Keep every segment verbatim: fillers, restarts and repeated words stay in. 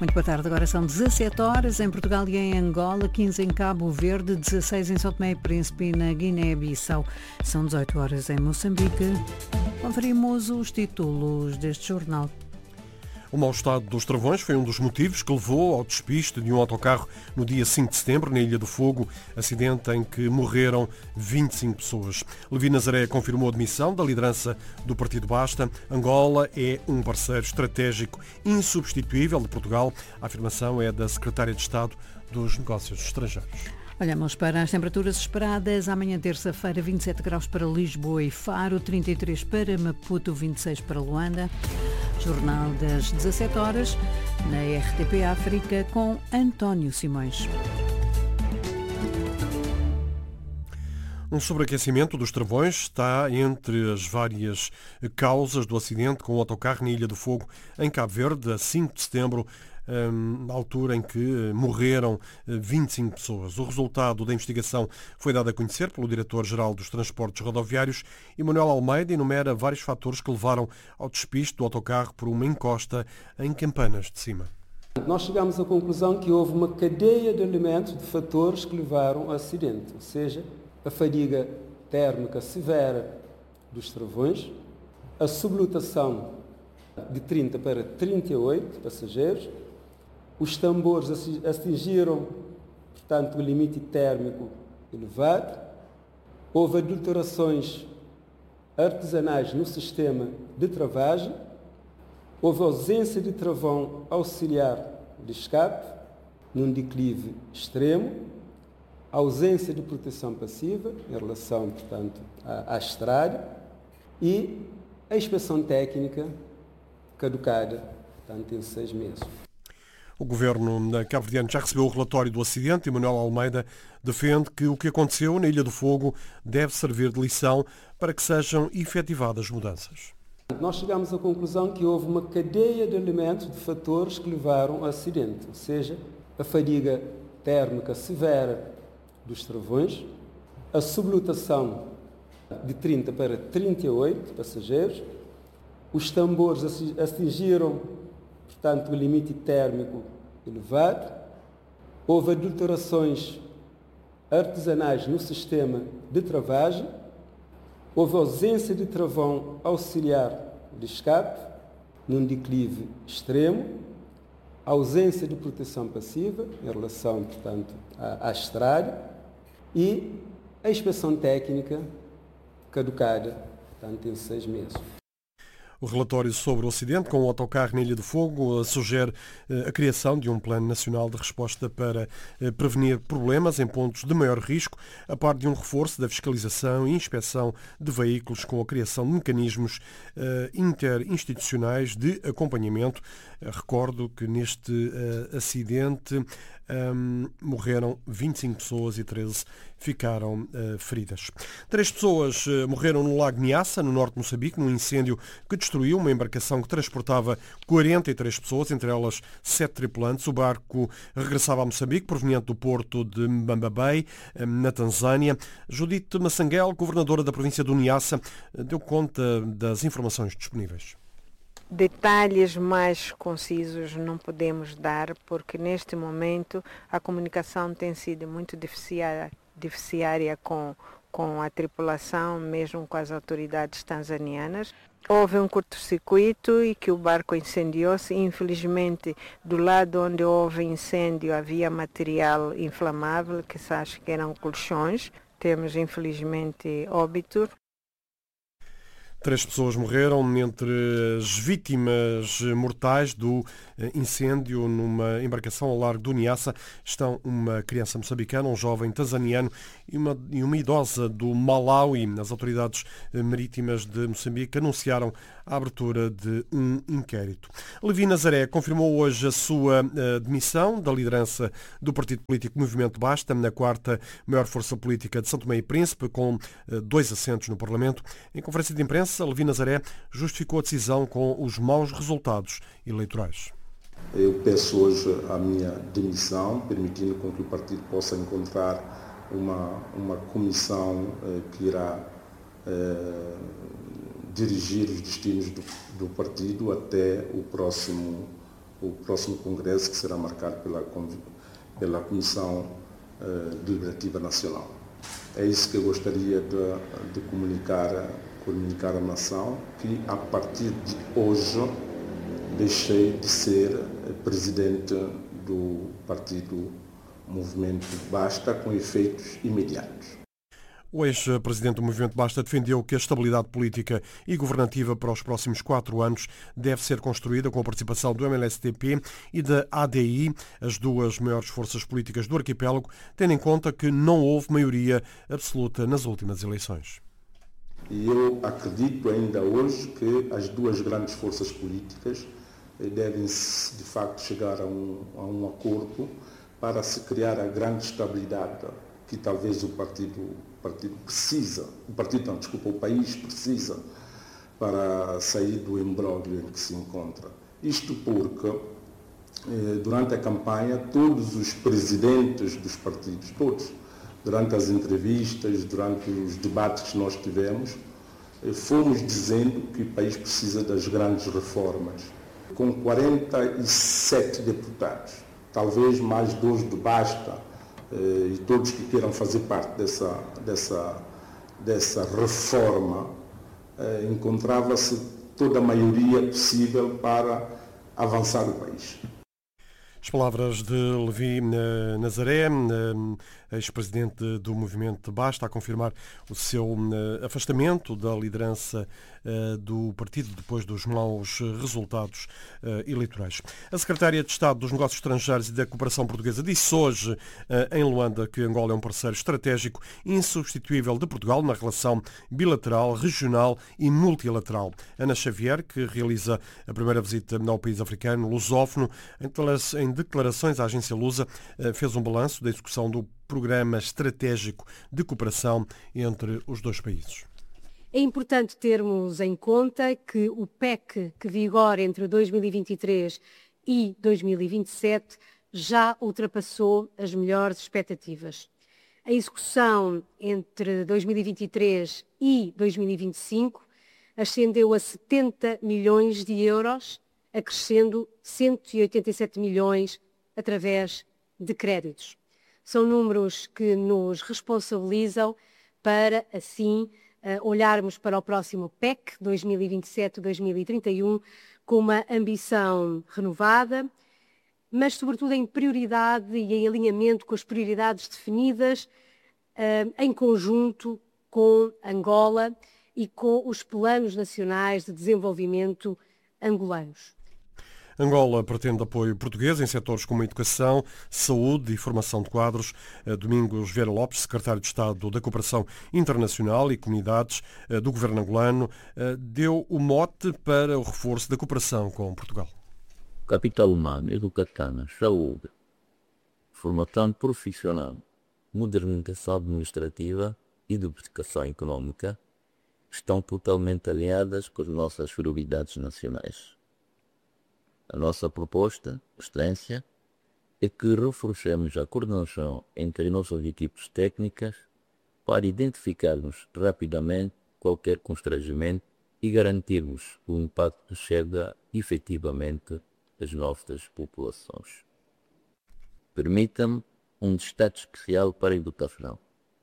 Muito boa tarde, agora são dezassete horas em Portugal e em Angola, quinze em Cabo Verde, dezasseis em São Tomé e Príncipe e na Guiné-Bissau. São dezoito horas em Moçambique. Conferimos os títulos deste jornal. O mau estado dos travões foi um dos motivos que levou ao despiste de um autocarro no dia cinco de setembro, na Ilha do Fogo, acidente em que morreram vinte e cinco pessoas. Levi Nazaré confirmou a demissão da liderança do Partido Basta. Angola é um parceiro estratégico insubstituível de Portugal. A afirmação é da Secretária de Estado dos Negócios Estrangeiros. Olhamos para as temperaturas esperadas. Amanhã, terça-feira, vinte e sete graus para Lisboa e Faro, trinta e três para Maputo, vinte e seis para Luanda. Jornal das dezassete horas, na R T P África, com António Simões. Um sobreaquecimento dos travões está entre as várias causas do acidente com o autocarro na Ilha do Fogo, em Cabo Verde, a cinco de setembro, na altura em que morreram vinte e cinco pessoas. O resultado da investigação foi dado a conhecer pelo Diretor-Geral dos Transportes Rodoviários. Emanuel Almeida enumera vários fatores que levaram ao despiste do autocarro por uma encosta em Campanas de Cima. Nós chegamos à conclusão que houve uma cadeia de elementos, de fatores que levaram ao acidente, ou seja, a fadiga térmica severa dos travões, a sublotação de trinta para trinta e oito passageiros, os tambores atingiram, portanto, o limite térmico elevado, houve adulterações artesanais no sistema de travagem, houve ausência de travão auxiliar de escape, num declive extremo, ausência de proteção passiva em relação, portanto, à, à estrada e a inspeção técnica caducada, portanto, em seis meses. O governo cabo-verdiano já recebeu o relatório do acidente. Emanuel Almeida defende que o que aconteceu na Ilha do Fogo deve servir de lição para que sejam efetivadas mudanças. Nós chegamos à conclusão que houve uma cadeia de elementos, de fatores que levaram ao acidente, ou seja, a fadiga térmica severa dos travões, a sublotação de trinta para trinta e oito passageiros, os tambores atingiram, portanto, o limite térmico elevado, houve adulterações artesanais no sistema de travagem, houve ausência de travão auxiliar de escape, num declive extremo, ausência de proteção passiva em relação, portanto, à, à estrada e a inspeção técnica caducada, portanto, em seis meses. O relatório sobre o acidente com o autocarro na Ilha do Fogo sugere a criação de um plano nacional de resposta para prevenir problemas em pontos de maior risco, a par de um reforço da fiscalização e inspeção de veículos com a criação de mecanismos interinstitucionais de acompanhamento. Recordo que neste acidente Um, morreram vinte e cinco pessoas e treze ficaram uh, feridas. Três pessoas uh, morreram no Lago Niassa, no norte de Moçambique, num incêndio que destruiu uma embarcação que transportava quarenta e três pessoas, entre elas sete tripulantes. O barco regressava a Moçambique, proveniente do porto de Mbamba Bay, um, na Tanzânia. Judite Massanguel, governadora da província do Niassa, uh, deu conta das informações disponíveis. Detalhes mais concisos não podemos dar, porque neste momento a comunicação tem sido muito deficiária, deficiária com, com a tripulação, mesmo com as autoridades tanzanianas. Houve um curto-circuito e que o barco incendiou-se. Infelizmente, do lado onde houve incêndio havia material inflamável, que se acha que eram colchões. Temos, infelizmente, óbito. Três pessoas morreram. Entre as vítimas mortais do incêndio numa embarcação ao largo do Niassa estão uma criança moçambicana, um jovem tanzaniano e uma, e uma idosa do Malawi. As autoridades marítimas de Moçambique anunciaram a abertura de um inquérito. Levi Nazaré confirmou hoje a sua uh, demissão da liderança do partido político Movimento Basta, na quarta maior força política de São Tomé e Príncipe, com uh, dois assentos no Parlamento. Em conferência de imprensa, Levi Nazaré justificou a decisão com os maus resultados eleitorais. Eu peço hoje a minha demissão, permitindo com que o partido possa encontrar uma, uma comissão eh, que irá eh, dirigir os destinos do, do partido até o próximo o próximo congresso, que será marcado pela, pela Comissão uh, Deliberativa Nacional. É isso que eu gostaria de, de comunicar, comunicar à nação, que a partir de hoje deixei de ser presidente do partido Movimento Basta, com efeitos imediatos. O ex-presidente do Movimento Basta defendeu que a estabilidade política e governativa para os próximos quatro anos deve ser construída com a participação do M L S T P e da A D I, as duas maiores forças políticas do arquipélago, tendo em conta que não houve maioria absoluta nas últimas eleições. E eu acredito ainda hoje que as duas grandes forças políticas devem, de facto, chegar a um, a um acordo para se criar a grande estabilidade que talvez o partido, o partido precisa, o partido não, desculpa, o país precisa para sair do imbróglio em que se encontra. Isto porque, eh, durante a campanha, todos os presidentes dos partidos, todos, durante as entrevistas, durante os debates que nós tivemos, eh, fomos dizendo que o país precisa das grandes reformas. Com quarenta e sete deputados, talvez mais dois de Basta, e todos que queiram fazer parte dessa, dessa, dessa reforma, encontrava-se toda a maioria possível para avançar o país. As palavras de Levi Nazaré, ex-presidente do Movimento Basta, a confirmar o seu afastamento da liderança do partido depois dos maus resultados eleitorais. A secretária de Estado dos Negócios Estrangeiros e da Cooperação Portuguesa disse hoje em Luanda que Angola é um parceiro estratégico insubstituível de Portugal na relação bilateral, regional e multilateral. Ana Xavier, que realiza a primeira visita ao país africano lusófono, em declarações à agência Lusa, fez um balanço da execução do Programa Estratégico de Cooperação entre os dois países. É importante termos em conta que o P E C que vigora entre dois mil e vinte e três e dois mil e vinte e sete já ultrapassou as melhores expectativas. A execução entre dois mil e vinte e três e dois mil e vinte e cinco ascendeu a setenta milhões de euros, acrescendo cento e oitenta e sete milhões através de créditos. São números que nos responsabilizam para, assim, olharmos para o próximo P E C dois mil e vinte e sete a dois mil e trinta e um com uma ambição renovada, mas sobretudo em prioridade e em alinhamento com as prioridades definidas em conjunto com Angola e com os planos nacionais de desenvolvimento angolanos. Angola pretende apoio português em setores como a educação, saúde e formação de quadros. Domingos Vieira Lopes, secretário de Estado da Cooperação Internacional e Comunidades do Governo angolano, deu o mote para o reforço da cooperação com Portugal. Capital humano, educação, saúde, formação profissional, modernização administrativa e diversificação econômica estão totalmente alinhadas com as nossas prioridades nacionais. A nossa proposta, Excelência, é que reforcemos a coordenação entre nossas equipes técnicas para identificarmos rapidamente qualquer constrangimento e garantirmos que o impacto chega efetivamente às nossas populações. Permita-me um destaque especial para a educação.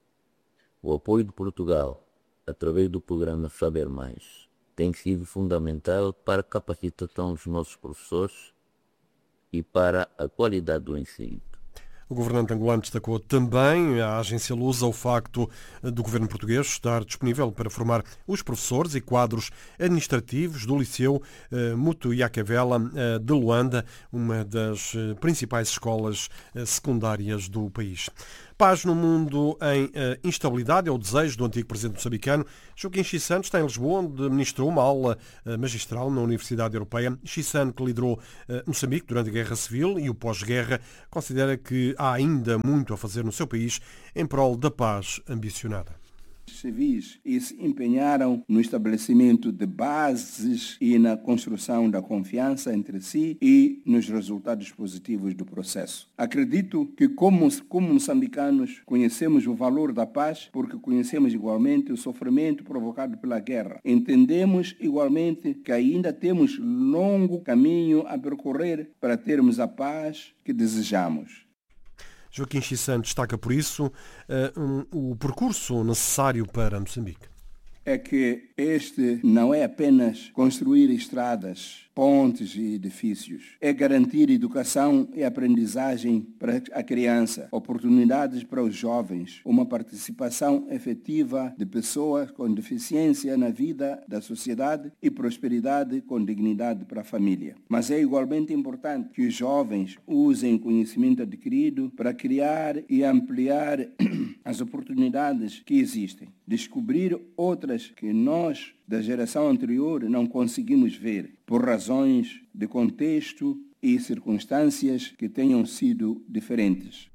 O apoio de Portugal, através do programa Saber Mais, tem sido fundamental para a capacitação dos nossos professores e para a qualidade do ensino. O governante angolano destacou também à agência Lusa o facto do governo português estar disponível para formar os professores e quadros administrativos do Liceu Mutuiacavela de Luanda, uma das principais escolas secundárias do país. Paz no mundo em uh, instabilidade é o desejo do antigo presidente moçambicano. Joaquim Chissano está em Lisboa, onde ministrou uma aula uh, magistral na Universidade Europeia. Chissano, que liderou uh, Moçambique durante a Guerra Civil e o pós-guerra, considera que há ainda muito a fazer no seu país em prol da paz ambicionada. civis e se empenharam no estabelecimento de bases e na construção da confiança entre si e nos resultados positivos do processo. Acredito que como, como moçambicanos conhecemos o valor da paz porque conhecemos igualmente o sofrimento provocado pela guerra. Entendemos igualmente que ainda temos longo caminho a percorrer para termos a paz que desejamos. Joaquim Chissano destaca por isso uh, um, o percurso necessário para Moçambique. É que este não é apenas construir estradas, pontes e edifícios. É garantir educação e aprendizagem para a criança, oportunidades para os jovens, uma participação efetiva de pessoas com deficiência na vida da sociedade e prosperidade com dignidade para a família. Mas é igualmente importante que os jovens usem o conhecimento adquirido para criar e ampliar as oportunidades que existem, descobrir outras que nós, da geração anterior, não conseguimos ver, por razões de contexto e circunstâncias que tenham sido diferentes.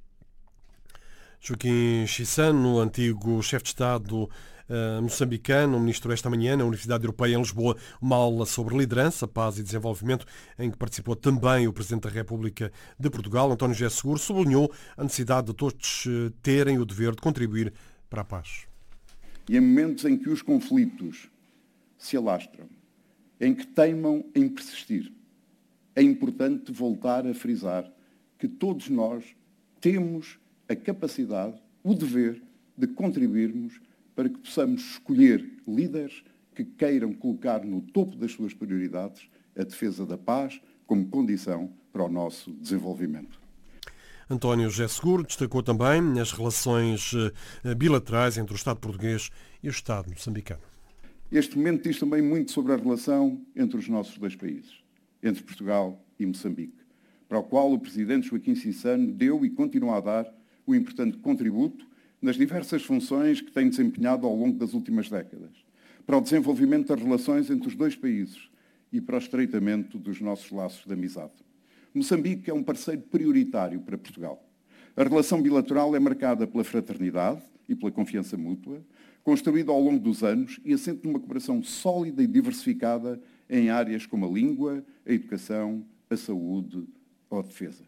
Joaquim Chissano, antigo chefe de Estado uh, moçambicano, ministro esta manhã na Universidade Europeia em Lisboa, uma aula sobre liderança, paz e desenvolvimento, em que participou também o Presidente da República de Portugal, António José Seguro, sublinhou a necessidade de todos terem o dever de contribuir para a paz. E em momentos em que os conflitos se alastram, em que teimam em persistir, é importante voltar a frisar que todos nós temos a capacidade, o dever de contribuirmos para que possamos escolher líderes que queiram colocar no topo das suas prioridades a defesa da paz como condição para o nosso desenvolvimento. António José Seguro destacou também as relações bilaterais entre o Estado português e o Estado moçambicano. Este momento diz também muito sobre a relação entre os nossos dois países, entre Portugal e Moçambique, para o qual o Presidente Joaquim Chissano deu e continua a dar um importante contributo nas diversas funções que tem desempenhado ao longo das últimas décadas, para o desenvolvimento das relações entre os dois países e para o estreitamento dos nossos laços de amizade. Moçambique é um parceiro prioritário para Portugal. A relação bilateral é marcada pela fraternidade e pela confiança mútua, construída ao longo dos anos e assente numa cooperação sólida e diversificada em áreas como a língua, a educação, a saúde ou a defesa.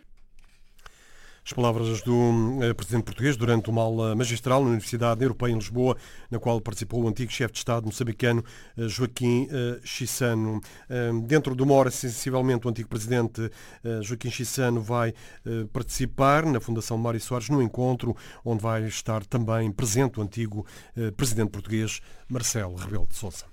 As palavras do Presidente português durante uma aula magistral na Universidade Europeia em Lisboa, na qual participou o antigo chefe de Estado moçambicano Joaquim Chissano. Dentro de uma hora, sensivelmente, o antigo Presidente Joaquim Chissano vai participar na Fundação Mário Soares no encontro, onde vai estar também presente o antigo Presidente português Marcelo Rebelo de Sousa.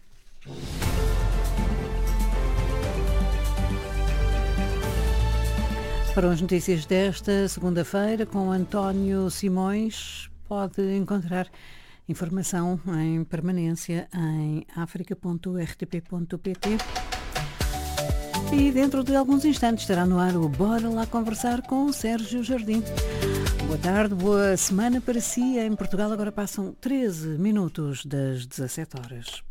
Para as notícias desta segunda-feira, com António Simões, pode encontrar informação em permanência em africa ponto r t p ponto p t. E dentro de alguns instantes estará no ar o Bora Lá Conversar com o Sérgio Jardim. Boa tarde, boa semana para si. Em Portugal agora passam treze minutos das dezassete horas.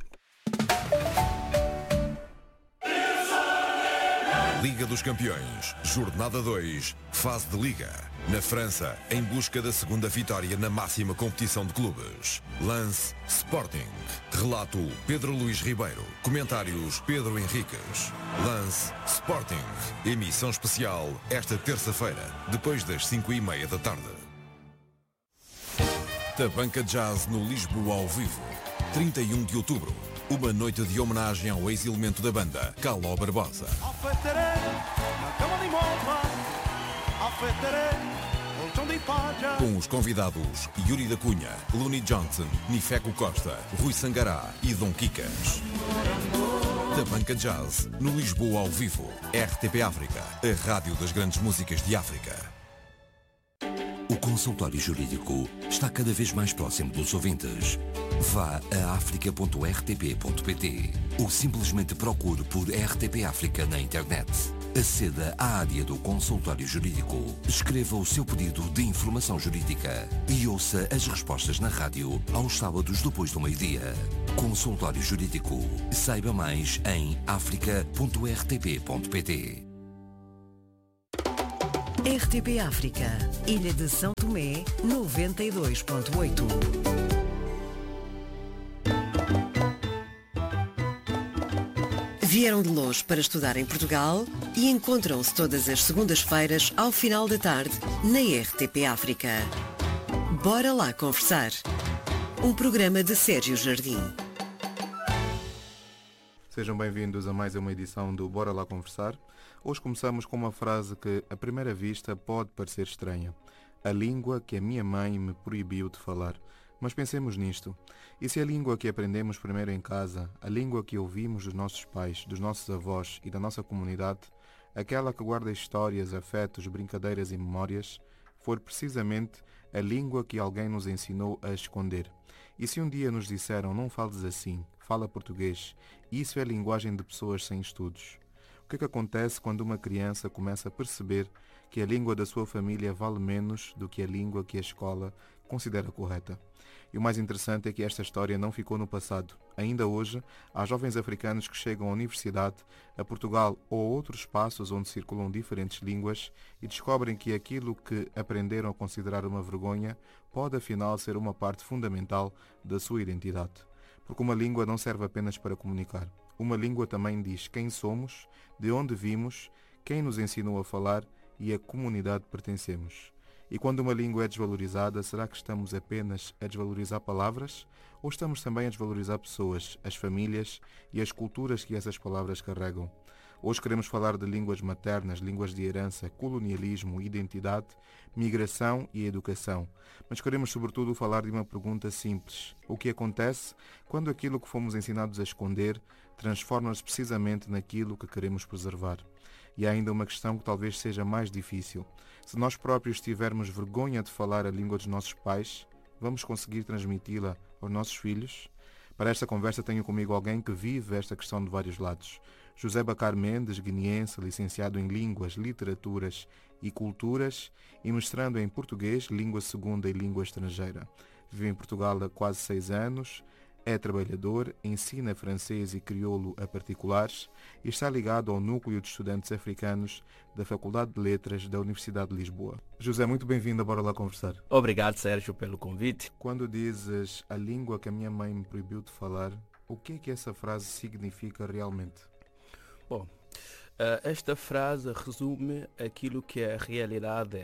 Liga dos Campeões, Jornada dois, Fase de Liga. Na França, em busca da segunda vitória na máxima competição de clubes. Lance Sporting. Relato Pedro Luís Ribeiro. Comentários Pedro Henriques. Lance Sporting. Emissão especial esta terça-feira, depois das cinco e meia da tarde. Tabanca Jazz no Lisboa ao vivo. trinta e um de outubro. Uma noite de homenagem ao ex-elemento da banda, Caló Barbosa. Com os convidados Yuri da Cunha, Looney Johnson, Nifeco Costa, Rui Sangará e Dom Kikas. Tabanca Jazz, no Lisboa ao vivo. R T P África, a rádio das grandes músicas de África. O consultório jurídico está cada vez mais próximo dos ouvintes. Vá a africa ponto r t p ponto p t ou simplesmente procure por R T P África na internet. Aceda à área do consultório jurídico, escreva o seu pedido de informação jurídica e ouça as respostas na rádio aos sábados depois do meio-dia. Consultório Jurídico. Saiba mais em africa ponto r t p ponto p t. R T P África, Ilha de São Tomé, noventa e dois ponto oito. vieram de longe para estudar em Portugal e encontram-se todas as segundas-feiras ao final da tarde na R T P África. Bora lá conversar. Um programa de Sérgio Jardim. Sejam bem-vindos a mais uma edição do Bora Lá Conversar. Hoje começamos com uma frase que, à primeira vista, pode parecer estranha. A língua que a minha mãe me proibiu de falar. Mas pensemos nisto. E se a língua que aprendemos primeiro em casa, a língua que ouvimos dos nossos pais, dos nossos avós e da nossa comunidade, aquela que guarda histórias, afetos, brincadeiras e memórias, for precisamente a língua que alguém nos ensinou a esconder? E se um dia nos disseram, não fales assim, fala português, isso é a linguagem de pessoas sem estudos? O que é que acontece quando uma criança começa a perceber que a língua da sua família vale menos do que a língua que a escola considera correta? E o mais interessante é que esta história não ficou no passado. Ainda hoje, há jovens africanos que chegam à universidade, a Portugal ou a outros espaços onde circulam diferentes línguas e descobrem que aquilo que aprenderam a considerar uma vergonha pode afinal ser uma parte fundamental da sua identidade. Porque uma língua não serve apenas para comunicar. Uma língua também diz quem somos, de onde vimos, quem nos ensinou a falar e a que comunidade pertencemos. E quando uma língua é desvalorizada, será que estamos apenas a desvalorizar palavras? Ou estamos também a desvalorizar pessoas, as famílias e as culturas que essas palavras carregam? Hoje queremos falar de línguas maternas, línguas de herança, colonialismo, identidade, migração e educação. Mas queremos sobretudo falar de uma pergunta simples. O que acontece quando aquilo que fomos ensinados a esconder transforma-se precisamente naquilo que queremos preservar? E há ainda uma questão que talvez seja mais difícil. Se nós próprios tivermos vergonha de falar a língua dos nossos pais, vamos conseguir transmiti-la aos nossos filhos? Para esta conversa tenho comigo alguém que vive esta questão de vários lados. José Bacar Mendes, guineense, licenciado em Línguas, Literaturas e Culturas e mestrando em Português, Língua Segunda e Língua Estrangeira. Vive em Portugal há quase seis anos. É trabalhador, ensina francês e crioulo a particulares e está ligado ao núcleo de estudantes africanos da Faculdade de Letras da Universidade de Lisboa. José, muito bem-vindo a Bora Lá Conversar. Obrigado, Sérgio, pelo convite. Quando dizes a língua que a minha mãe me proibiu de falar, o que é que essa frase significa realmente? Bom, esta frase resume aquilo que é a realidade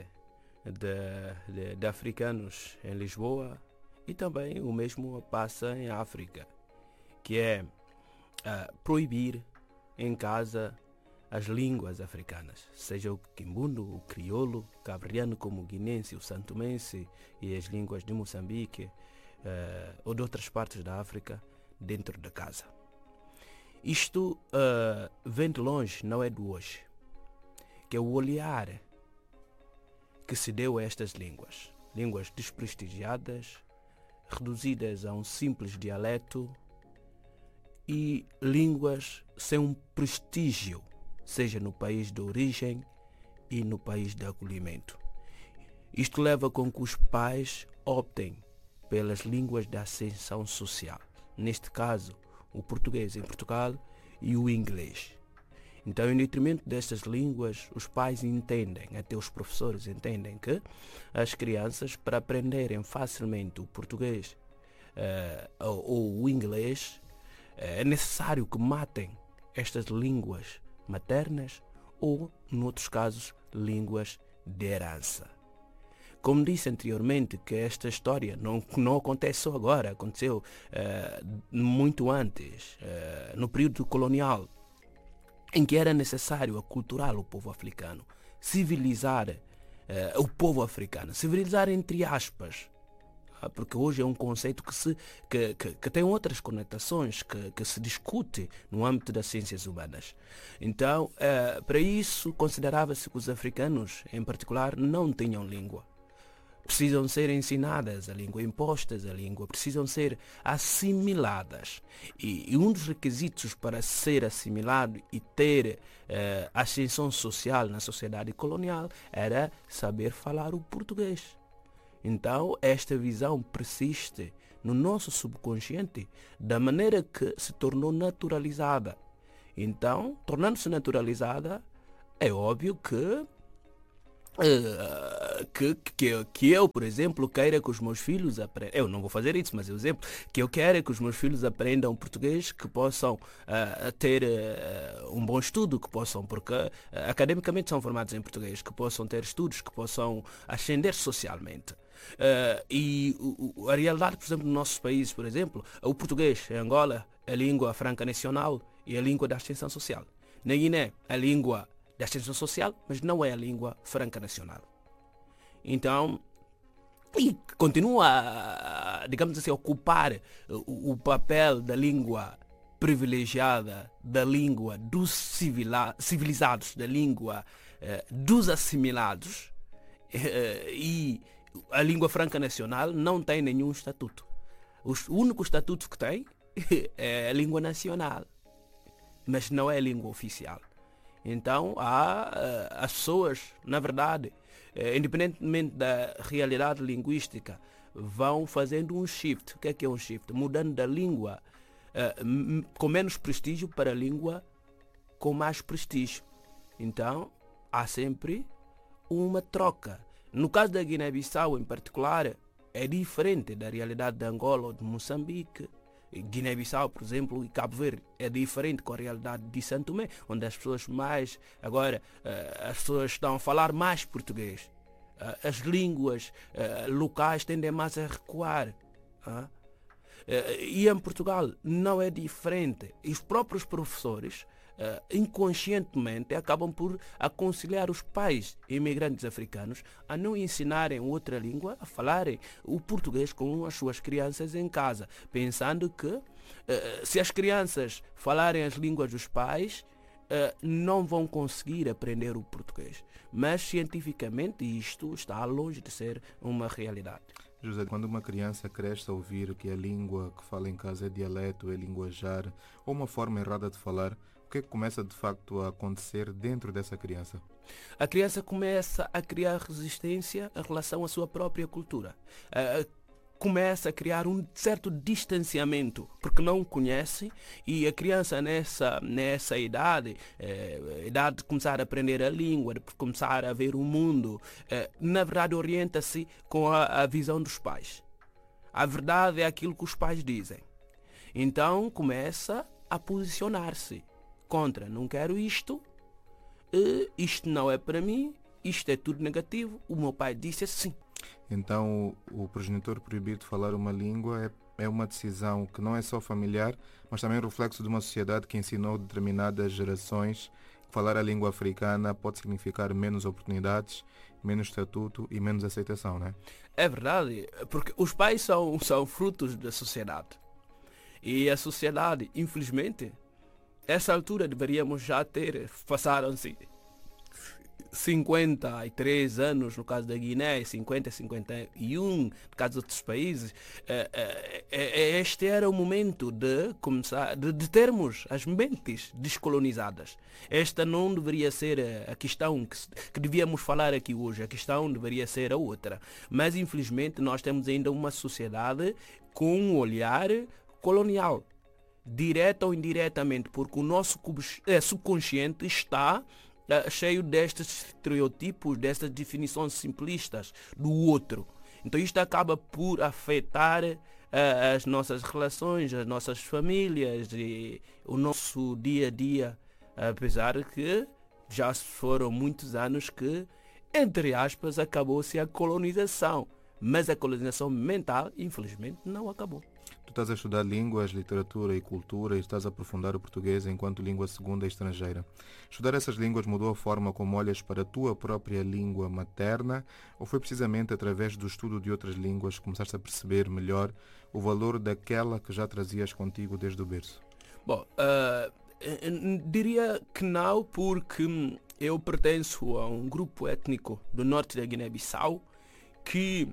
de, de, de africanos em Lisboa, e também o mesmo passa em África, que é uh, proibir em casa as línguas africanas, seja o quimbundo, o crioulo, o cabo-verdiano como o guinense, o santomense e as línguas de Moçambique uh, ou de outras partes da África dentro da casa. Isto uh, vem de longe, não é de hoje, que é o olhar que se deu a estas línguas, línguas desprestigiadas, reduzidas a um simples dialeto e línguas sem um prestígio, seja no país de origem e no país de acolhimento. Isto leva com que os pais optem pelas línguas de ascensão social, neste caso o português em Portugal e o inglês. Então, em detrimento destas línguas, os pais entendem, até os professores entendem que as crianças, para aprenderem facilmente o português uh, ou, ou o inglês, uh, é necessário que matem estas línguas maternas ou, em outros casos, línguas de herança. Como disse anteriormente, que esta história não, não acontece só agora, aconteceu uh, muito antes, uh, no período colonial, em que era necessário aculturar o povo africano, civilizar uh, o povo africano, civilizar entre aspas, uh, porque hoje é um conceito que, se, que, que, que tem outras conotações, que, que se discute no âmbito das ciências humanas. Então, uh, para isso, considerava-se que os africanos, em particular, não tinham língua. Precisam ser ensinadas a língua, impostas a língua, precisam ser assimiladas. E, e um dos requisitos para ser assimilado e ter eh, ascensão social na sociedade colonial era saber falar o português. Então, esta visão persiste no nosso subconsciente da maneira que se tornou naturalizada. Então, tornando-se naturalizada, é óbvio que Uh, que, que, que eu, por exemplo, queira que os meus filhos aprendam, eu não vou fazer isso, mas é um exemplo, que eu quero que os meus filhos aprendam português, que possam uh, ter uh, um bom estudo, que possam, porque uh, academicamente são formados em português, que possam ter estudos, que possam ascender socialmente. Uh, e o, a realidade, por exemplo, nos nossos países, por exemplo, o português em Angola é a língua franca nacional e a língua da extensão social. Na Guiné, a língua da extensão social, mas não é a língua franca nacional. Então, e continua, digamos assim, a ocupar o, o papel da língua privilegiada, da língua dos civila, civilizados, da língua eh, dos assimilados, eh, e a língua franca nacional não tem nenhum estatuto. O único estatuto que tem é a língua nacional, mas não é a língua oficial. Então, há uh, as pessoas, na verdade, uh, independentemente da realidade linguística, vão fazendo um shift. O que é que é um shift? Mudando da língua uh, com menos prestígio para a língua com mais prestígio. Então, há sempre uma troca. No caso da Guiné-Bissau, em particular, é diferente da realidade de Angola ou de Moçambique. Guiné-Bissau, por exemplo, e Cabo Verde é diferente com a realidade de Santo Tomé, onde as pessoas mais, agora, uh, as pessoas estão a falar mais português. Uh, as línguas uh, locais tendem mais a recuar. Uh? Uh, e em Portugal não é diferente. E os próprios professores, uh, inconscientemente, acabam por aconselhar os pais imigrantes africanos a não ensinarem outra língua, a falarem o português com as suas crianças em casa, pensando que uh, se as crianças falarem as línguas dos pais, uh, não vão conseguir aprender o português. Mas cientificamente isto está longe de ser uma realidade. José, quando uma criança cresce a ouvir que a língua que fala em casa é dialeto, é linguajar ou uma forma errada de falar, o que é que começa de facto a acontecer dentro dessa criança? A criança começa a criar resistência em relação à sua própria cultura. Uh, começa a criar um certo distanciamento, porque não conhece, e a criança nessa, nessa idade, eh, idade de começar a aprender a língua, de começar a ver o mundo, eh, na verdade orienta-se com a, a visão dos pais. A verdade é aquilo que os pais dizem. Então começa a posicionar-se contra, não quero isto, eh, isto não é para mim, isto é tudo negativo, o meu pai disse assim. Então o progenitor proibir de falar uma língua é, é uma decisão que não é só familiar, mas também reflexo de uma sociedade que ensinou determinadas gerações que falar a língua africana pode significar menos oportunidades, menos estatuto e menos aceitação, não é? É verdade, porque os pais são, são frutos da sociedade. E a sociedade, infelizmente, essa altura deveríamos já ter, passaram-se cinquenta e três anos no caso da Guiné, cinquenta, cinquenta e um no caso de outros países. Este era o momento de começar, de, de termos as mentes descolonizadas. Esta não deveria ser a questão que, que devíamos falar aqui hoje, a questão deveria ser a outra. Mas infelizmente nós temos ainda uma sociedade com um olhar colonial, direta ou indiretamente, porque o nosso subconsciente está cheio destes estereotipos, destas definições simplistas do outro. Então isto acaba por afetar uh, as nossas relações, as nossas famílias e o nosso dia a dia, apesar de que já foram muitos anos que, entre aspas, acabou-se a colonização. Mas a colonização mental, infelizmente, não acabou. Tu estás a estudar línguas, literatura e cultura e estás a aprofundar o português enquanto língua segunda e estrangeira. Estudar essas línguas mudou a forma como olhas para a tua própria língua materna ou foi precisamente através do estudo de outras línguas que começaste a perceber melhor o valor daquela que já trazias contigo desde o berço? Bom, uh, diria que não, porque eu pertenço a um grupo étnico do norte da Guiné-Bissau que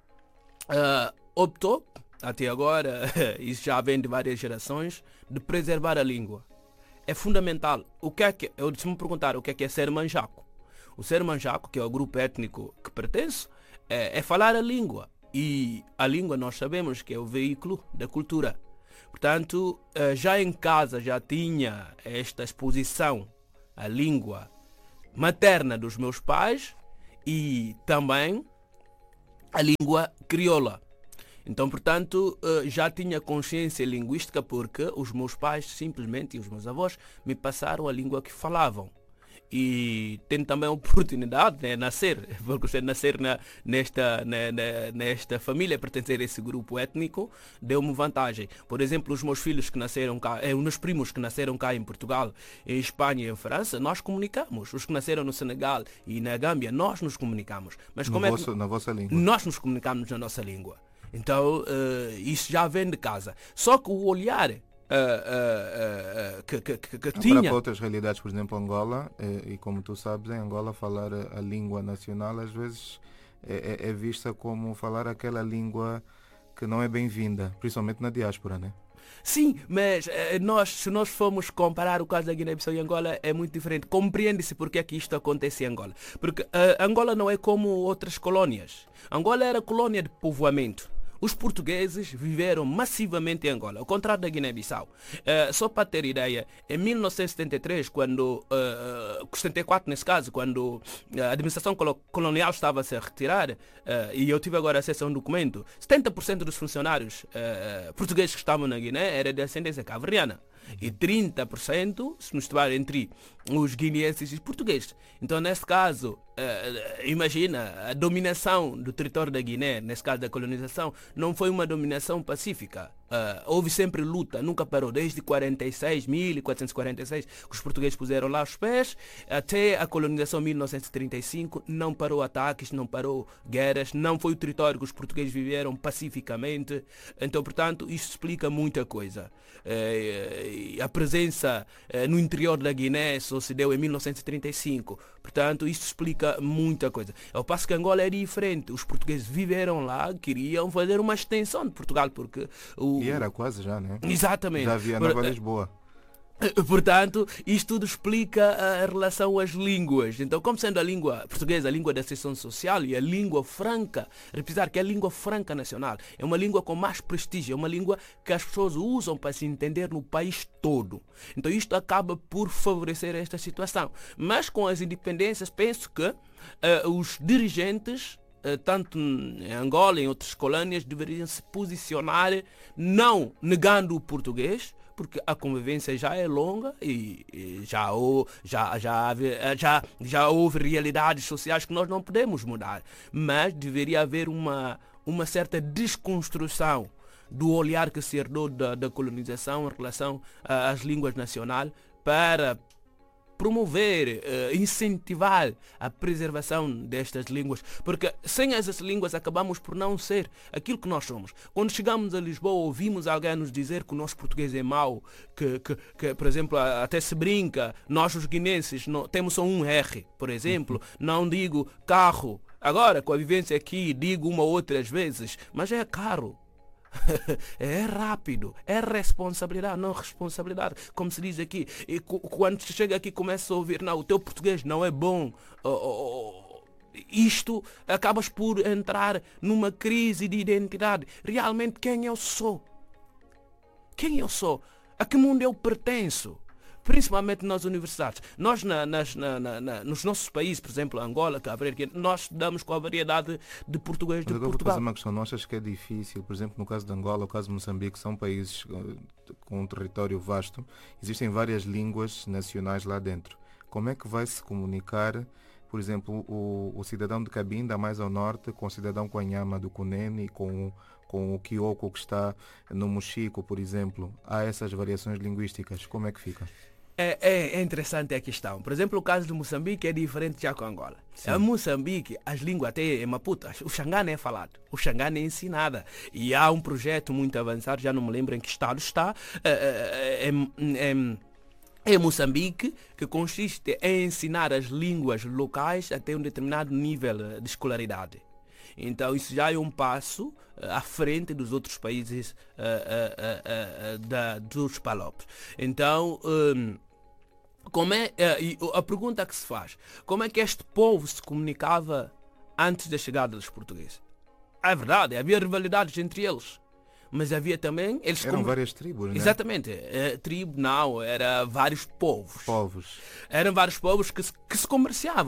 uh, optou até agora, isso já vem de várias gerações, de preservar a língua. É fundamental. O que é que, eu se me perguntar o que é que é ser manjaco. O ser manjaco, que é o grupo étnico que pertence, é, é falar a língua. E a língua nós sabemos que é o veículo da cultura. Portanto, já em casa já tinha esta exposição à língua materna dos meus pais e também a língua crioula. Então, portanto, já tinha consciência linguística porque os meus pais simplesmente, e os meus avós, me passaram a língua que falavam. E tenho também a oportunidade de né, nascer, porque você nascer na, nesta, na, na, nesta família, pertencer a esse grupo étnico, deu-me vantagem. Por exemplo, os meus filhos que nasceram cá, eh, os meus primos que nasceram cá em Portugal, em Espanha e em França, nós comunicamos. Os que nasceram no Senegal e na Gâmbia, nós nos comunicamos. Mas no como vosso, é que... na vossa língua? Nós nos comunicamos na nossa língua. Então, uh, isso já vem de casa. Só que o olhar... Uh, uh, uh, que, que, que, que tinha... Para outras realidades, por exemplo, Angola, e, e como tu sabes, em Angola falar a, a língua nacional às vezes é, é, é vista como falar aquela língua que não é bem-vinda, principalmente na diáspora, né? Sim, mas uh, nós, se nós formos comparar o caso da Guiné-Bissau e Angola, é muito diferente. Compreende-se porque é que isto acontece em Angola. Porque uh, Angola não é como outras colônias. Angola era colônia de povoamento. Os portugueses viveram massivamente em Angola, ao contrário da Guiné-Bissau. Uh, só para ter ideia, em mil novecentos e setenta e três, quando, uh, setenta e quatro nesse caso, quando a administração colonial estava a se retirar, uh, e eu tive agora acesso a um documento, setenta por cento dos funcionários uh, portugueses que estavam na Guiné era de ascendência cabo-verdiana. E trinta por cento se misturar entre os guineenses e os portugueses. Então, nesse caso, uh, imagina, a dominação do território da Guiné, nesse caso da colonização, não foi uma dominação pacífica. Uh, houve sempre luta, nunca parou. Desde quarenta e seis, mil quatrocentos e quarenta e seis, que os portugueses puseram lá os pés, até a colonização mil novecentos e trinta e cinco, não parou ataques, não parou guerras, não foi o território que os portugueses viveram pacificamente. Então, portanto, isso explica muita coisa. Uh, a presença uh, no interior da Guiné só se deu em mil novecentos e trinta e cinco. Portanto, isso explica muita coisa. Ao passo que Angola é diferente. Os portugueses viveram lá, queriam fazer uma extensão de Portugal, porque... O... E era quase já, né? Exatamente. Já havia Nova Lisboa. Portanto, isto tudo explica a relação às línguas. Então, como sendo a língua portuguesa a língua da ascensão social e a língua franca, repisar que é a língua franca nacional, é uma língua com mais prestígio, é uma língua que as pessoas usam para se entender no país todo. Então, isto acaba por favorecer esta situação. Mas com as independências, penso que uh, os dirigentes, uh, tanto em Angola e em outras colônias, deveriam se posicionar não negando o português, porque a convivência já é longa e, e já, já, já, já, já houve realidades sociais que nós não podemos mudar. Mas deveria haver uma, uma certa desconstrução do olhar que se herdou da, da colonização em relação às línguas nacionais para promover, uh, incentivar a preservação destas línguas, porque sem essas línguas acabamos por não ser aquilo que nós somos. Quando chegamos a Lisboa, ouvimos alguém nos dizer que o nosso português é mau, que, que, que por exemplo, até se brinca, nós os guinenses não, temos só um R, por exemplo, não digo carro. Agora, com a vivência aqui, digo uma ou outras vezes, mas é carro. É rápido, é responsabilidade, não responsabilidade, como se diz aqui. E quando se chega aqui começa a ouvir, não, o teu português não é bom, oh, oh, oh. Isto acabas por entrar numa crise de identidade. Realmente quem eu sou? Quem eu sou? A que mundo eu pertenço? Principalmente nas universidades. Nós, na, nas, na, na, na, nos nossos países, por exemplo, Angola, Cabo Verde, nós estudamos com a variedade de português de Mas Portugal. Mas uma questão, não achas que é difícil, por exemplo, no caso de Angola, o caso de Moçambique, são países com um território vasto, existem várias línguas nacionais lá dentro. Como é que vai se comunicar, por exemplo, o, o cidadão de Cabinda, mais ao norte, com o cidadão Quanyama do Cunene, com com o Kioko que está no Mochico, por exemplo? Há essas variações linguísticas, como é que fica? É, é, é interessante a questão. Por exemplo, o caso de Moçambique é diferente já com Angola. Sim. Em Moçambique, as línguas até em Maputo, o Xangana é falado, o Xangana é ensinada. E há um projeto muito avançado, já não me lembro em que estado está, é, é, é, em Moçambique, que consiste em ensinar as línguas locais até um determinado nível de escolaridade. Então isso já é um passo uh, à frente dos outros países uh, uh, uh, uh, da, dos Palopes. Então, um, como é, uh, a pergunta que se faz, como é que este povo se comunicava antes da chegada dos portugueses? É verdade, havia rivalidades entre eles. Mas havia também... Eles Eram como... várias tribos, né? Exatamente. É, tribo, não, era vários povos. Povos. Eram vários povos que se, que se comerciavam.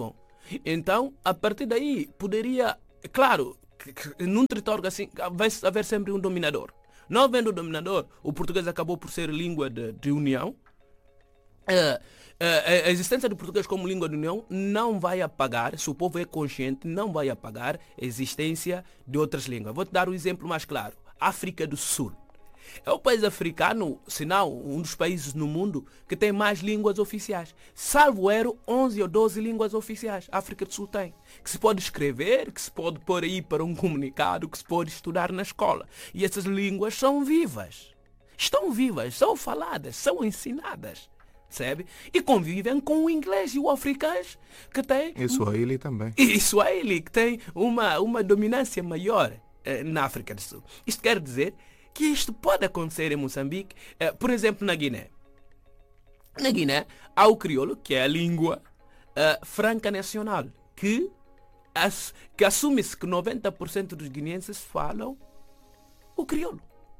Então, a partir daí, poderia, claro, que, que, num território assim, vai haver sempre um dominador. Não havendo dominador, o português acabou por ser língua de, de união. Uh, uh, a existência do português como língua de união não vai apagar, se o povo é consciente, não vai apagar a existência de outras línguas. Vou-te dar um exemplo mais claro. África do Sul. É o país africano, se não um dos países no mundo que tem mais línguas oficiais. Salvo erro, onze ou doze línguas oficiais a África do Sul tem. Que se pode escrever, que se pode pôr aí para um comunicado, que se pode estudar na escola. E essas línguas são vivas. Estão vivas, são faladas, são ensinadas. Percebe? E convivem com o inglês e o africano que tem... E Swahili também. E Swahili que tem uma, uma dominância maior eh, na África do Sul. Isto quer dizer que isto pode acontecer em Moçambique, eh, por exemplo, na Guiné. Na Guiné há o crioulo, que é a língua eh, franca nacional, que, as, que assume-se que noventa por cento dos guineenses falam o crioulo.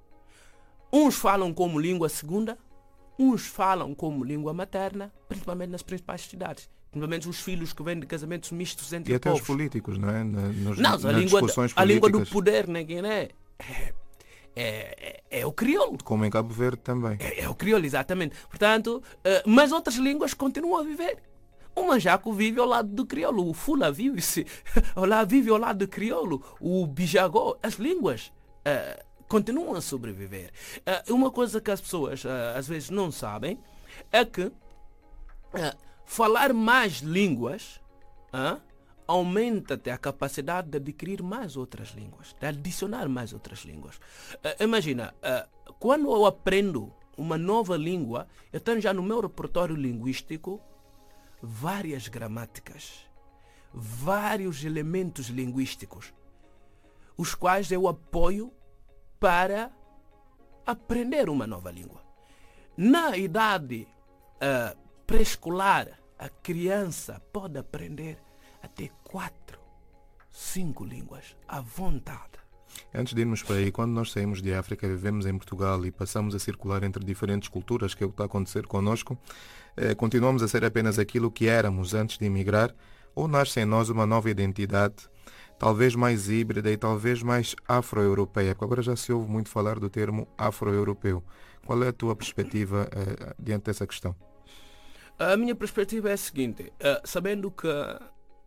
Uns falam como língua segunda, uns falam como língua materna, principalmente nas principais cidades. Principalmente os filhos que vêm de casamentos mistos entre e até povos. os políticos, não é? Na, nos, não, nas a, língua, discussões a língua do políticas. poder na Guiné é, é, é, é o crioulo. Como em Cabo Verde também. É, é o crioulo, exatamente. Portanto, uh, mas outras línguas continuam a viver. O manjaco vive ao lado do crioulo, o fula vive, -se, lá vive ao lado do crioulo, o bijagó, as línguas uh, continuam a sobreviver. Uh, uma coisa que as pessoas uh, às vezes não sabem é que uh, falar mais línguas uh, aumenta até a capacidade de adquirir mais outras línguas, de adicionar mais outras línguas. Uh, imagina, uh, quando eu aprendo uma nova língua, eu tenho já no meu repertório linguístico várias gramáticas, vários elementos linguísticos, os quais eu apoio para aprender uma nova língua. Na idade uh, pré-escolar, a criança pode aprender até quatro, cinco línguas à vontade. Antes de irmos para aí, quando nós saímos de África, vivemos em Portugal e passamos a circular entre diferentes culturas, que é o que está a acontecer connosco, eh, continuamos a ser apenas aquilo que éramos antes de emigrar, ou nasce em nós uma nova identidade, talvez mais híbrida e talvez mais afro-europeia, porque agora já se ouve muito falar do termo afro-europeu. Qual é a tua perspectiva eh, diante dessa questão? A minha perspectiva é a seguinte, uh, sabendo que uh,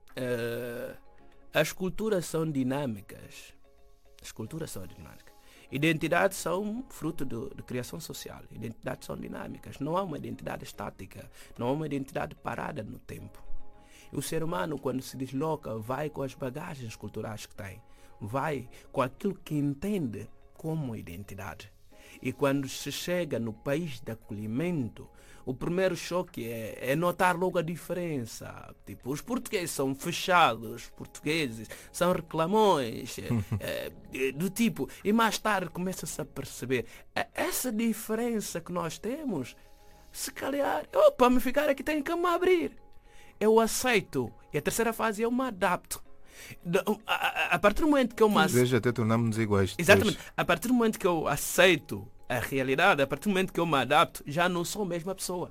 as culturas são dinâmicas, as culturas são dinâmicas, identidades são fruto de, de criação social, identidades são dinâmicas, não há uma identidade estática, não há uma identidade parada no tempo. E o ser humano, quando se desloca, vai com as bagagens culturais que tem, vai com aquilo que entende como identidade. E quando se chega no país de acolhimento, o primeiro choque é, é notar logo a diferença. Tipo, os portugueses são fechados, os portugueses são reclamões, é, é, do tipo, e mais tarde começa-se a perceber é, essa diferença que nós temos, se calhar, eu, para me ficar aqui tenho que me abrir. Eu aceito. E a terceira fase eu me adapto. A, a, a partir do momento que eu me aceito... Veja, até tornamos-nos iguais. Exatamente. A partir do momento que eu aceito a realidade, a partir do momento que eu me adapto, já não sou a mesma pessoa.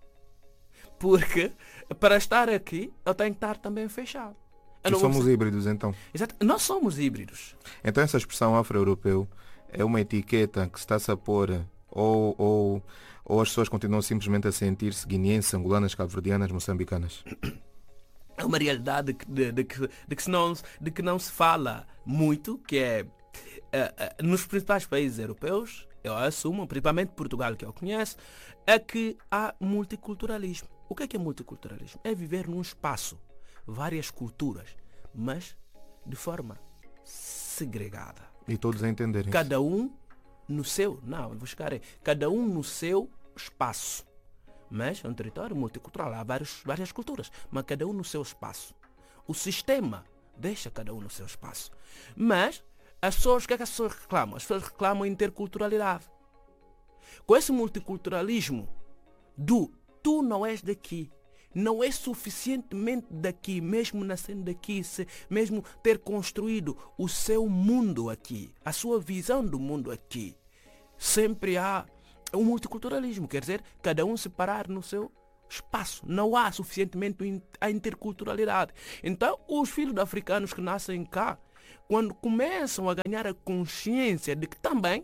Porque para estar aqui, eu tenho que estar também fechado. E somos vou... híbridos, então? Exato. Nós somos híbridos. Então essa expressão afro-europeu é uma etiqueta que está-se a pôr, ou, ou, ou as pessoas continuam simplesmente a sentir-se guineenses, angolanas, cabo-verdianas, moçambicanas? É uma realidade de, de, de, que, de, que não, de que não se fala muito, que é uh, uh, nos principais países europeus, eu assumo, principalmente Portugal, que eu conheço, é que há multiculturalismo. O que é que é multiculturalismo? É viver num espaço, várias culturas, mas de forma segregada. E todos a entenderem. Cada um no seu, não, vou chegar aí, cada um no seu espaço. Mas é um território multicultural, há vários, várias culturas, mas cada um no seu espaço. O sistema deixa cada um no seu espaço. Mas as pessoas, o que é que as pessoas reclamam? As pessoas reclamam interculturalidade. Com esse multiculturalismo do tu não és daqui, não és suficientemente daqui, mesmo nascendo daqui, se, mesmo ter construído o seu mundo aqui, a sua visão do mundo aqui, sempre há um multiculturalismo, quer dizer, cada um se parar no seu espaço, não há suficientemente a interculturalidade. Então, os filhos de africanos que nascem cá, quando começam a ganhar a consciência de que também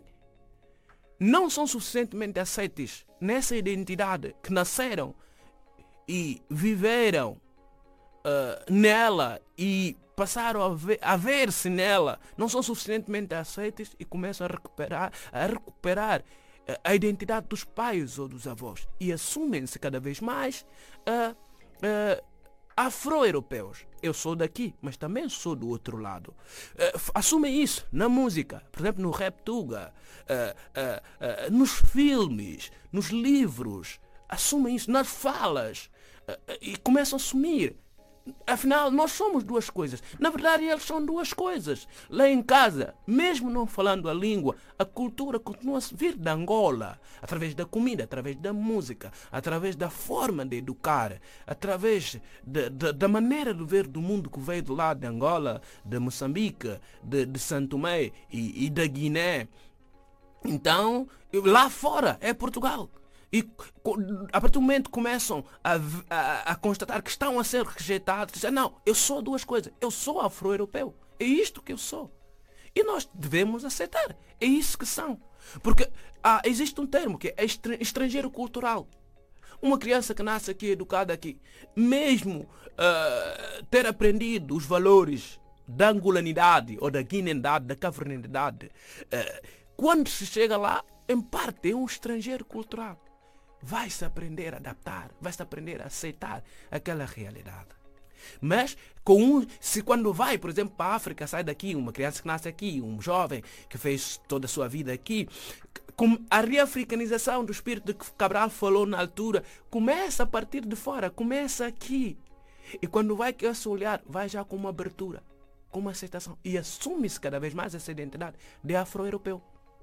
não são suficientemente aceites nessa identidade que nasceram e viveram uh, nela e passaram a, ver, a ver-se nela, não são suficientemente aceites e começam a recuperar, a recuperar uh, a identidade dos pais ou dos avós e assumem-se cada vez mais uh, uh, afro-europeus. Eu sou daqui, mas também sou do outro lado. Uh, assumem isso na música, por exemplo, no rap tuga, uh, uh, uh, nos filmes, nos livros. Assumem isso nas falas uh, uh, e começam a assumir. Afinal, nós somos duas coisas. Na verdade, eles são duas coisas. Lá em casa, mesmo não falando a língua, a cultura continua a vir de Angola, através da comida, através da música, através da forma de educar, através de, de, da maneira de ver do mundo que veio do lado de Angola, de Moçambique, de, de São Tomé e, e da Guiné. Então, lá fora é Portugal. E a partir do momento que começam a, a, a constatar que estão a ser rejeitados, dizem, não, eu sou duas coisas, eu sou afro-europeu, é isto que eu sou. E nós devemos aceitar, é isso que são. Porque ah, existe um termo que é estrangeiro cultural. Uma criança que nasce aqui, educada aqui, mesmo uh, ter aprendido os valores da angolanidade ou da guinendade, da cavernidade, uh, quando se chega lá, em parte é um estrangeiro cultural. Vai-se aprender a adaptar, vai-se aprender a aceitar aquela realidade. Mas, com um, se quando vai, por exemplo, para a África, sai daqui, uma criança que nasce aqui, um jovem que fez toda a sua vida aqui, com a reafricanização do espírito de que Cabral falou na altura, começa a partir de fora, começa aqui. E quando vai que esse olhar, vai já com uma abertura, com uma aceitação. E assume-se cada vez mais essa identidade de afro-europeu.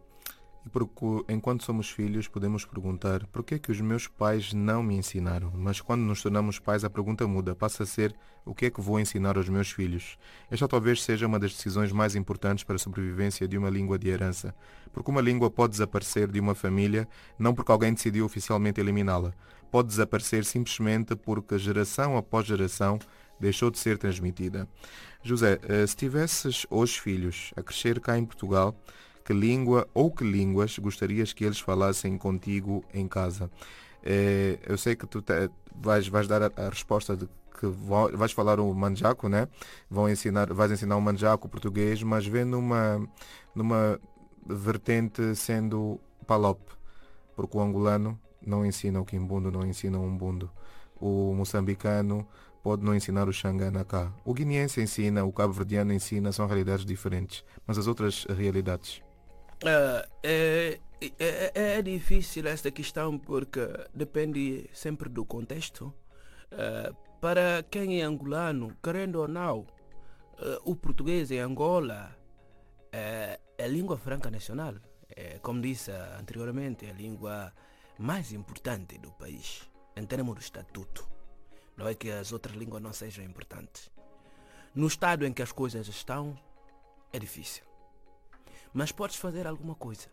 E porque, enquanto somos filhos, podemos perguntar por que é que os meus pais não me ensinaram? Mas quando nos tornamos pais, a pergunta muda, passa a ser o que é que vou ensinar aos meus filhos? Esta talvez seja uma das decisões mais importantes para a sobrevivência de uma língua de herança, porque uma língua pode desaparecer de uma família não porque alguém decidiu oficialmente eliminá-la, pode desaparecer simplesmente porque geração após geração deixou de ser transmitida. José, se tivesses hoje filhos a crescer cá em Portugal, que língua ou que línguas gostarias que eles falassem contigo em casa? É, eu sei que tu te, vais, vais dar a, a resposta de que vão, vais falar o manjaco, né? Vão ensinar, vais ensinar o manjaco português, mas vê numa, numa vertente sendo palop, porque o angolano não ensina o quimbundo, não ensina o umbundo. O moçambicano pode não ensinar o xangana cá. O guineense ensina, o cabo-verdiano ensina, são realidades diferentes. Mas as outras realidades? Uh, é, é, é difícil esta questão porque depende sempre do contexto. Uh, para quem é angolano, querendo ou não, uh, o português em Angola é, é a língua franca nacional. É, como disse anteriormente, é a língua mais importante do país, em termos de estatuto. Não é que as outras línguas não sejam importantes. No estado em que as coisas estão, é difícil. Mas podes fazer alguma coisa.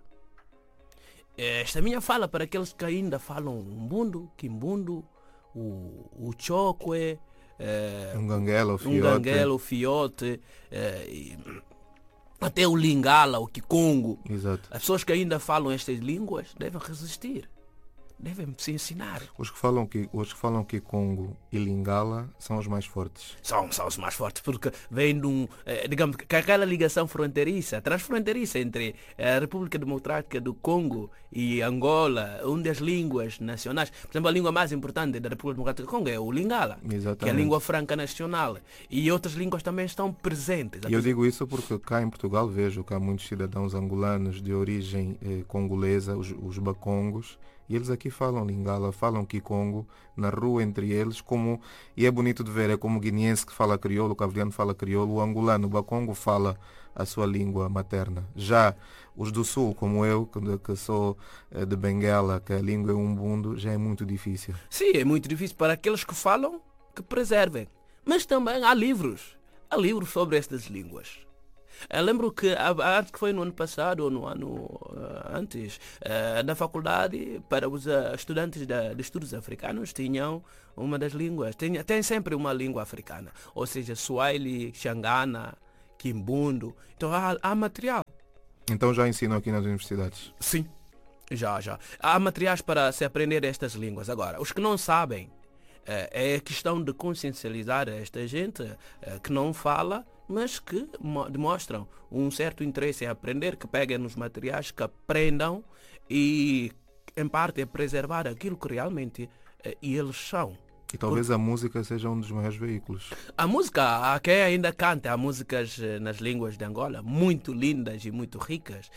Esta minha fala para aqueles que ainda falam umbundo, quimbundo, o, o chokwe, é, um ganguela, o fiote, um ganguela, o fiote é, e, até o lingala, o kikongo. Exato. As pessoas que ainda falam estas línguas devem resistir. Devem se ensinar. Os que falam que os que falam que Congo e Lingala são os mais fortes. São, são os mais fortes, porque vem de um, eh, digamos, que aquela ligação fronteiriça, transfronteiriça entre a República Democrática do Congo e Angola, uma das línguas nacionais. Por exemplo, a língua mais importante da República Democrática do Congo é o Lingala, exatamente, que é a língua franca nacional. E outras línguas também estão presentes. E eu digo isso porque cá em Portugal vejo que há muitos cidadãos angolanos de origem eh, congolesa, os, os bacongos, e eles aqui falam Lingala, falam Kikongo, na rua entre eles, como, e é bonito de ver, é como o guineense que fala crioulo, o cabo-verdiano fala crioulo, o angolano, o bacongo fala a sua língua materna. Já os do sul, como eu, que, que sou de Benguela, que a língua é umbundo, já é muito difícil. Sim, é muito difícil para aqueles que falam, que preservem. Mas também há livros, há livros sobre estas línguas. Eu lembro que a, a arte que foi no ano passado ou no ano uh, antes, uh, na faculdade, para os uh, estudantes da, de estudos africanos, tinham uma das línguas, tem, tem sempre uma língua africana, ou seja, Swahili, Xangana, Kimbundo. Então há, há material. Então já ensinam aqui nas universidades? Sim, já, já. Há materiais para se aprender estas línguas. Agora, os que não sabem, é a questão de consciencializar esta gente que não fala, mas que demonstram um certo interesse em aprender, que peguem nos materiais, que aprendam e, em parte, é preservar aquilo que realmente eles são. E talvez Porque a música seja um dos maiores veículos. A música, há quem ainda canta, há músicas nas línguas de Angola, muito lindas e muito ricas.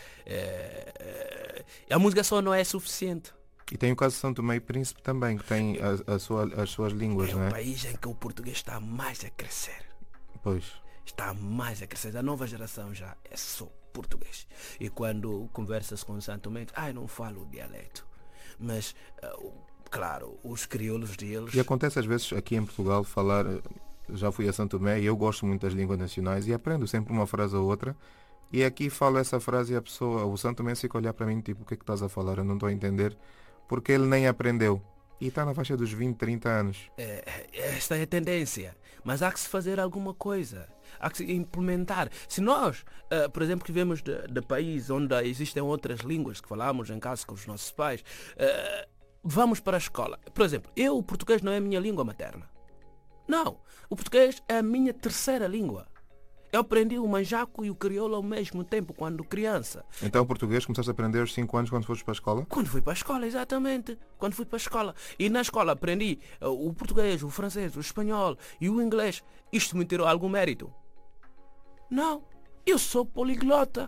É, a música só não é suficiente. E tem o caso de São Tomé e Príncipe também, que tem a, a sua, as suas línguas, é não é? É um país em que o português está mais a crescer. Pois. Está mais a crescer. A nova geração já é só português. E quando conversa-se com o São Tomé, ah, eu não falo o dialeto. Mas, uh, claro, os crioulos deles... E acontece às vezes aqui em Portugal falar... Já fui a São Tomé e eu gosto muito das línguas nacionais e aprendo sempre uma frase ou outra. E aqui falo essa frase e a pessoa, o São Tomé, fica a olhar para mim tipo, o que é que estás a falar? Eu não estou a entender. Porque ele nem aprendeu. E está na faixa dos vinte, trinta anos. É, esta é a tendência. Mas há que se fazer alguma coisa. Há que se implementar. Se nós, uh, por exemplo, que vivemos de, de países onde existem outras línguas que falamos em casa com os nossos pais, uh, vamos para a escola. Por exemplo, eu, o português não é a minha língua materna. Não. O português é a minha terceira língua. Eu aprendi o manjaco e o crioulo ao mesmo tempo, quando criança. Então o português começaste a aprender aos cinco anos quando foste para a escola? Quando fui para a escola, exatamente. Quando fui para a escola. E na escola aprendi uh, o português, o francês, o espanhol e o inglês. Isto me tirou algum mérito? Não. Eu sou poliglota.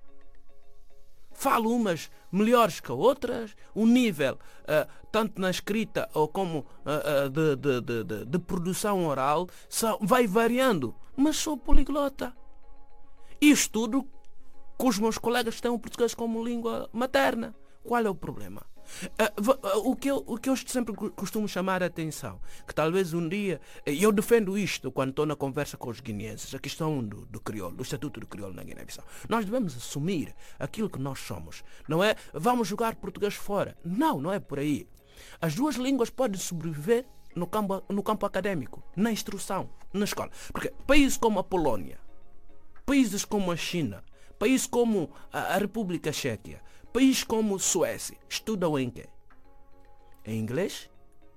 Falo umas melhores que outras. O nível, uh, tanto na escrita ou como uh, uh, de, de, de, de, de produção oral, só vai variando. Mas sou poliglota. E estudo com os meus colegas que têm o português como língua materna. Qual é o problema? Uh, uh, o, que eu, o que eu sempre costumo chamar a atenção, que talvez um dia, e eu defendo isto quando estou na conversa com os guineenses, a questão do, do crioulo, do estatuto do crioulo na Guiné-Bissau. Nós devemos assumir aquilo que nós somos. Não é, vamos jogar português fora. Não, não é por aí. As duas línguas podem sobreviver no campo, no campo académico, na instrução, na escola. Porque países como a Polónia, países como a China, países como a, a República Checa, países como Suécia, estudam em quê? Em inglês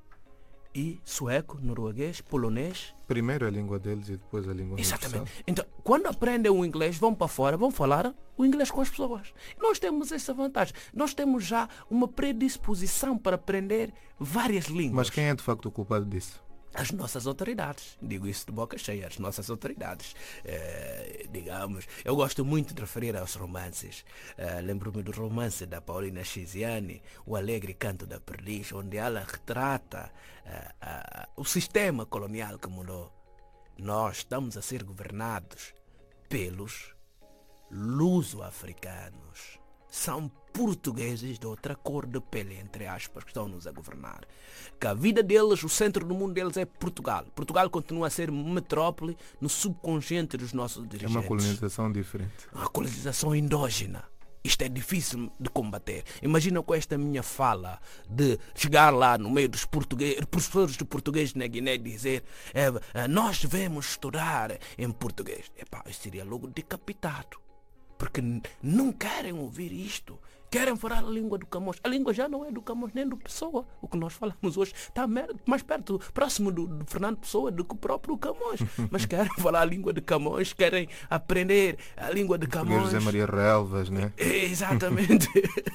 e sueco, norueguês, polonês. Primeiro a língua deles e depois a língua Exatamente. universal. Então, quando aprendem o inglês, vão para fora, vão falar o inglês com as pessoas. Nós temos essa vantagem. Nós temos já uma predisposição para aprender várias línguas. Mas quem é de facto o culpado disso? As nossas autoridades. Digo isso de boca cheia, as nossas autoridades. Eh, digamos, eu gosto muito de referir aos romances. Eh, lembro-me do romance da Paulina Chiziane, O Alegre Canto da Perdiz, onde ela retrata eh, eh, o sistema colonial que mudou. Nós estamos a ser governados pelos luso-africanos. São portugueses de outra cor de pele, entre aspas, que estão-nos a governar. Que a vida deles, o centro do mundo deles é Portugal. Portugal continua a ser metrópole no subconsciente dos nossos dirigentes. É uma colonização diferente. Uma colonização endógena. Isto é difícil de combater. Imagina com esta minha fala de chegar lá no meio dos portugueses, professores de português na Guiné e dizer é, nós devemos estudar em português. Epá, eu seria logo decapitado. Porque não querem ouvir isto. Querem falar a língua do Camões. A língua já não é do Camões nem do Pessoa. O que nós falamos hoje está mais perto, próximo do, do Fernando Pessoa do que o próprio Camões. Mas querem falar a língua de Camões, querem aprender a língua de Camões. José Maria Relvas, né? Exatamente.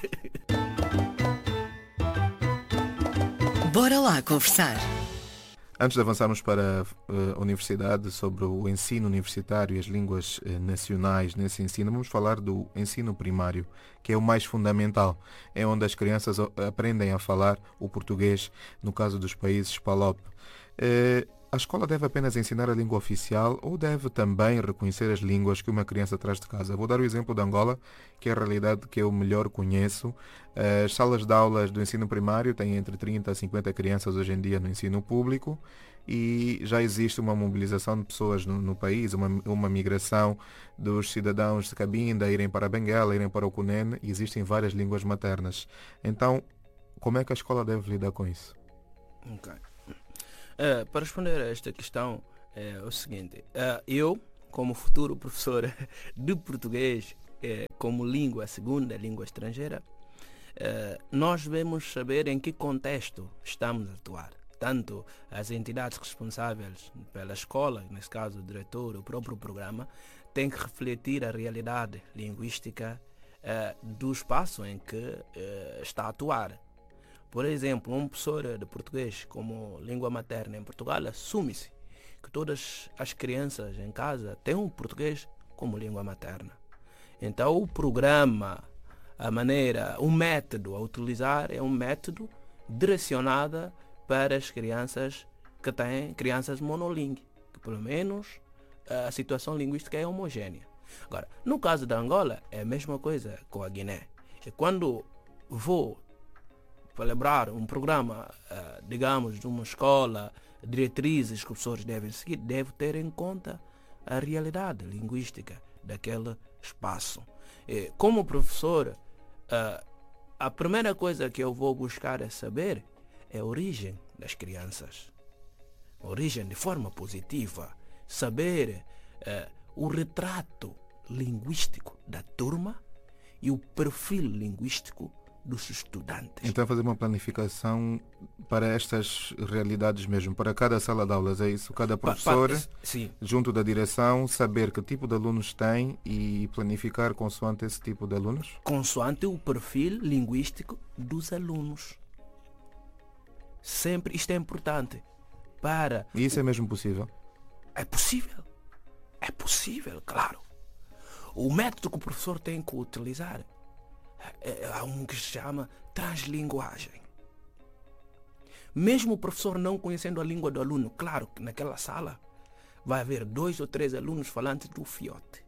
Bora lá conversar. Antes de avançarmos para a universidade, sobre o ensino universitário e as línguas nacionais nesse ensino, vamos falar do ensino primário, que é o mais fundamental. É onde as crianças aprendem a falar o português, no caso dos países PALOP. A escola deve apenas ensinar a língua oficial ou deve também reconhecer as línguas que uma criança traz de casa? Vou dar o exemplo de Angola, que é a realidade que eu melhor conheço. As salas de aulas do ensino primário têm entre trinta a cinquenta crianças hoje em dia no ensino público e já existe uma mobilização de pessoas no, no país, uma, uma migração dos cidadãos de Cabinda irem para Benguela, irem para o Cunene, e existem várias línguas maternas. Então, como é que a escola deve lidar com isso? Ok. Uh, para responder a esta questão, é o seguinte, uh, eu, como futuro professor de português eh, como língua, segunda língua estrangeira, eh, nós devemos saber em que contexto estamos a atuar. Tanto as entidades responsáveis pela escola, nesse caso o diretor, o próprio programa, tem que refletir a realidade linguística eh, do espaço em que eh, está a atuar. Por exemplo, um professor de português como língua materna em Portugal assume-se que todas as crianças em casa têm o português como língua materna. Então o programa, a maneira, o método a utilizar é um método direcionado para as crianças que têm crianças monolingues, que pelo menos a situação linguística é homogénea. Agora, no caso da Angola é a mesma coisa com a Guiné. E quando vou celebrar um programa, digamos, de uma escola, diretrizes que os professores devem seguir, deve ter em conta a realidade linguística daquele espaço. E, como professor, a primeira coisa que eu vou buscar é saber é a origem das crianças. A origem de forma positiva. Saber uh, o retrato linguístico da turma e o perfil linguístico dos estudantes. Então fazer uma planificação para estas realidades mesmo, para cada sala de aulas, é isso? Cada professor, pa, pa, sim. junto da direção, saber que tipo de alunos tem e planificar consoante esse tipo de alunos? Consoante o perfil linguístico dos alunos. Sempre, isto é importante para... E isso é mesmo possível? É possível. É possível, claro. O método que o professor tem que utilizar é um que se chama translinguagem. Mesmo o professor não conhecendo a língua do aluno, claro que naquela sala vai haver dois ou três alunos falantes do fiote.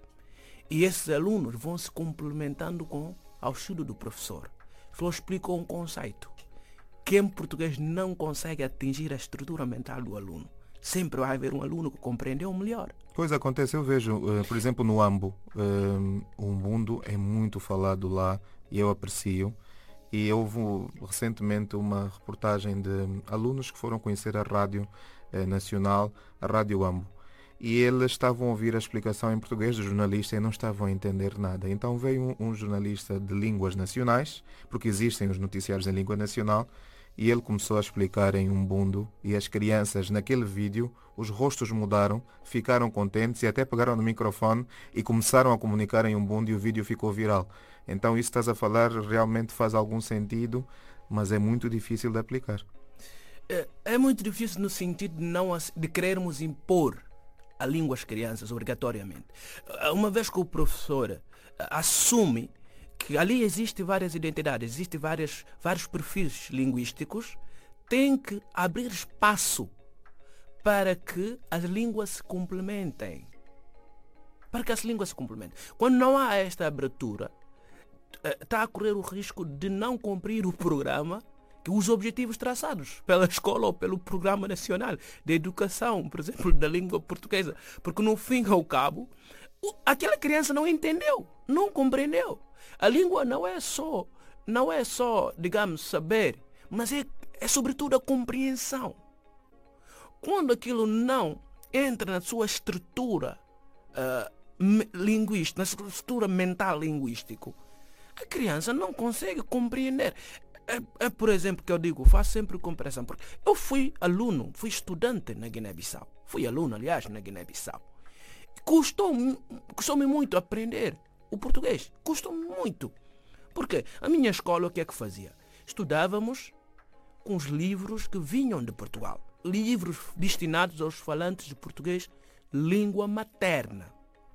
E esses alunos vão se complementando com o auxílio do professor. O professor explica um conceito que em português não consegue atingir a estrutura mental do aluno. Sempre vai haver um aluno que compreendeu melhor. Pois acontece, eu vejo, uh, por exemplo, no Ambo, uh, o mundo é muito falado lá e eu aprecio. E houve recentemente uma reportagem de alunos que foram conhecer a Rádio uh, Nacional, a Rádio Ambo. E eles estavam a ouvir a explicação em português do jornalista e não estavam a entender nada. Então veio um, um jornalista de línguas nacionais, porque existem os noticiários em língua nacional, e ele começou a explicar em Umbundo e as crianças naquele vídeo, os rostos mudaram, ficaram contentes e até pegaram no microfone e começaram a comunicar em Umbundo e o vídeo ficou viral. Então isso que estás a falar realmente faz algum sentido, mas é muito difícil de aplicar. É, é muito difícil no sentido de, não, de querermos impor a língua às crianças obrigatoriamente. Uma vez que o professor assume que ali existem várias identidades, existem várias, vários perfis linguísticos, tem que abrir espaço para que as línguas se complementem. Para que as línguas se complementem. Quando não há esta abertura, está a correr o risco de não cumprir o programa, que os objetivos traçados pela escola ou pelo Programa Nacional de Educação, por exemplo, da língua portuguesa. Porque no fim e ao cabo, aquela criança não entendeu, não compreendeu. A língua não é só, não é só, digamos, saber, mas é, é sobretudo a compreensão. Quando aquilo não entra na sua estrutura uh, linguística, na sua estrutura mental linguística, a criança não consegue compreender. É, é por exemplo que eu digo, faço sempre comparação, porque eu fui aluno, fui estudante na Guiné-Bissau, fui aluno, aliás, na Guiné-Bissau. Custou-me custou muito aprender o português, custou-me muito. Porque a minha escola o que é que fazia? Estudávamos com os livros que vinham de Portugal. Livros destinados aos falantes de português, língua materna.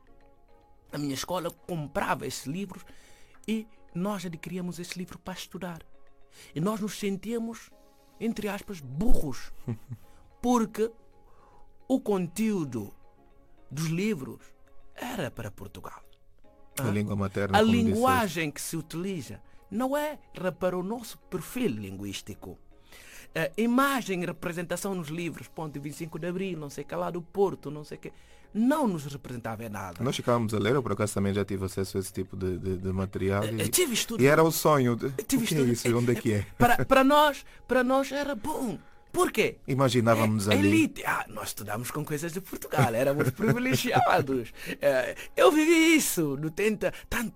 A minha escola comprava esses livros e nós adquiríamos esse livro para estudar. E nós nos sentíamos, entre aspas, burros. Porque o conteúdo dos livros era para Portugal. A ah? língua materna. A linguagem disseste. Que se utiliza não é para o nosso perfil linguístico. uh, imagem e representação nos livros, ponto vinte e cinco de Abril, não sei que lá do Porto, não sei que, não nos representava em nada. Nós ficávamos a ler, eu por acaso também já tive acesso a esse tipo de, de, de material e, tive estudo, e era o sonho. De, tive o que é isso? Onde é que é? Para, para, nós, para nós era bom. Por quê? Imaginávamos é, ali. Elite. Ah, nós estudamos com coisas de Portugal, éramos privilegiados. É, eu vivi isso no tenta, tanto